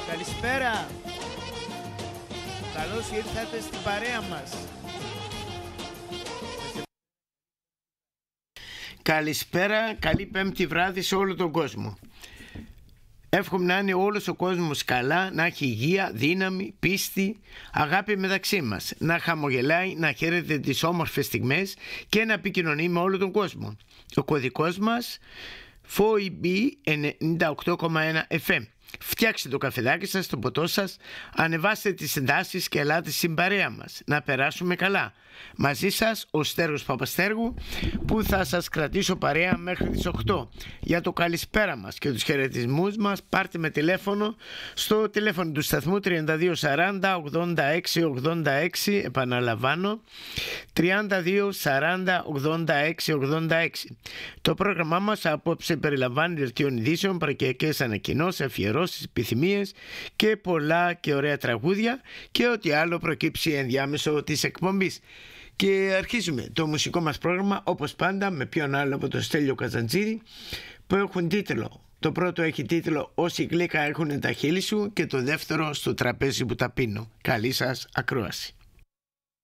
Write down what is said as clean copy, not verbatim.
Καλησπέρα. Καλώς ήρθατε στην παρέα μας. Καλησπέρα, καλή πέμπτη βράδυ σε όλο τον κόσμο. Εύχομαι να είναι όλος ο κόσμος καλά, να έχει υγεία, δύναμη, πίστη, αγάπη μεταξύ μας, να χαμογελάει, να χαίρεται τις όμορφες στιγμές και να επικοινωνεί με όλο τον κόσμο. Ο κωδικός μας FOEB 98,1 FM. Φτιάξτε το καφεδάκι σας, το ποτό σας, ανεβάστε τις εντάσεις και ελάτε στην παρέα μας. Να περάσουμε καλά. Μαζί σας ο Στέργος Παπαστέργου, που θα σας κρατήσω παρέα μέχρι τις 8. Για το καλησπέρα μας και τους χαιρετισμούς μας πάρτε με τηλέφωνο στο τηλέφωνο του σταθμού 32 40 86 86, επαναλαμβάνω 32 40 86 86. Το πρόγραμμά μας απόψε περιλαμβάνει δελτίων ειδήσεων, παρακιακές ανακοινώσεις, αφιερώσεις, επιθυμίες και πολλά και ωραία τραγούδια και ό,τι άλλο προκύψει ενδιάμεσο της εκπομπής. Και αρχίζουμε το μουσικό μας πρόγραμμα όπως πάντα με ποιον άλλο από τον Στέλιο Καζαντζίδη, που έχουν τίτλο. Το πρώτο έχει τίτλο «Όσοι γλύκα έχουν τα χείλη σου» και το δεύτερο «Στο τραπέζι που τα πίνω». Καλή σας ακρόαση.